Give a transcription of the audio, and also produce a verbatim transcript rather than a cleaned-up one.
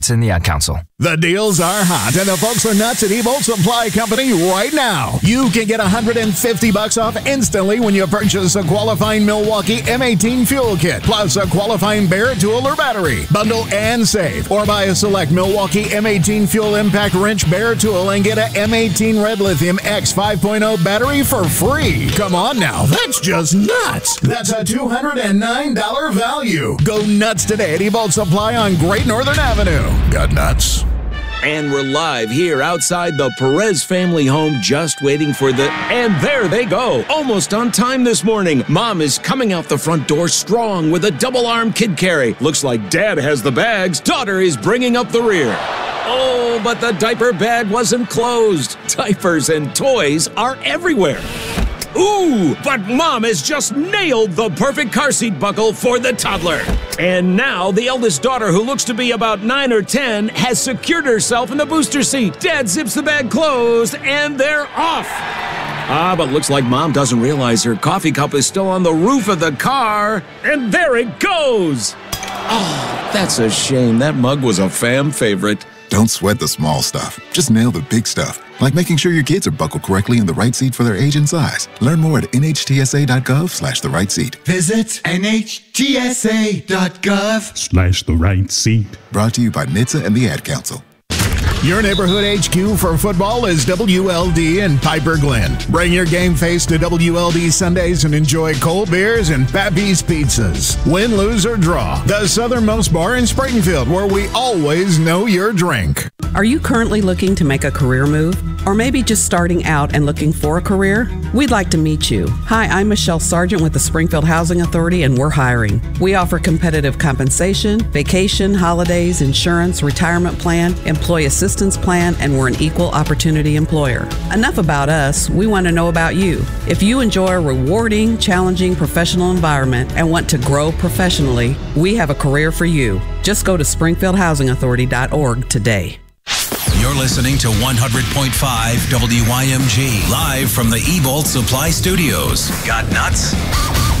It's in the Ad Council. The deals are hot, and the folks are nuts at Ebolt Supply Company right now. You can get one hundred fifty bucks off instantly when you purchase a qualifying Milwaukee M eighteen fuel kit, plus a qualifying Barrett tool or battery. Bundle and save. Or buy a select Milwaukee M eighteen fuel impact wrench Barrett tool and get a M eighteen Red Lithium X five point oh battery for free. Come on now, that's just nuts. That's a two hundred nine dollars value. Go nuts today at Ebolt Supply on Great Northern Avenue. Got nuts? And we're live here outside the Perez family home, just waiting for the... And there they go, almost on time this morning. Mom is coming out the front door strong with a double-arm kid carry. Looks like Dad has the bags. Daughter is bringing up the rear. Oh, but the diaper bag wasn't closed. Diapers and toys are everywhere. Ooh, but Mom has just nailed the perfect car seat buckle for the toddler. And now the eldest daughter, who looks to be about nine or ten, has secured herself in the booster seat. Dad zips the bag closed, and they're off. Ah, but looks like Mom doesn't realize her coffee cup is still on the roof of the car. And there it goes. Oh, that's a shame. That mug was a fam favorite. Don't sweat the small stuff. Just nail the big stuff, like making sure your kids are buckled correctly in the right seat for their age and size. Learn more at N H T S A dot gov slash the right seat. Visit N H T S A dot gov slash the right seat. Brought to you by N H T S A and the Ad Council. Your neighborhood H Q for football is W L D in Piper Glen. Bring your game face to W L D Sundays and enjoy cold beers and Pappy's Pizzas. Win, lose, or draw. The southernmost bar in Springfield, where we always know your drink. Are you currently looking to make a career move? Or maybe just starting out and looking for a career? We'd like to meet you. Hi, I'm Michelle Sargent with the Springfield Housing Authority, and we're hiring. We offer competitive compensation, vacation, holidays, insurance, retirement plan, employee assistance plan, and we're an equal opportunity employer. Enough about us. We want to know about you. If you enjoy a rewarding, challenging professional environment and want to grow professionally, we have a career for you. Just go to springfield housing authority dot org today. You're listening to one hundred point five W Y M G, live from the Ebolt Supply Studios. Got nuts?